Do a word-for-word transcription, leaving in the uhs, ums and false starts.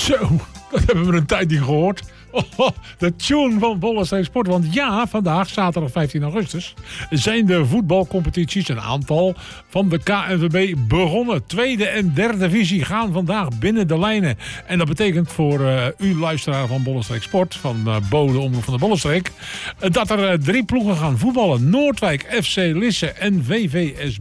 Zo, dat hebben we een tijd niet gehoord. Oh, de tune van Bollenstreek Sport. Want ja, vandaag, zaterdag vijftien augustus... zijn de voetbalcompetities, een aantal, van de K N V B begonnen. Tweede en derde divisie gaan vandaag binnen de lijnen. En dat betekent voor uh, u, luisteraar van Bollenstreek Sport... van uh, Bode Omroep van de Bollenstreek... Uh, dat er uh, drie ploegen gaan voetballen. Noordwijk, F C Lisse en V V S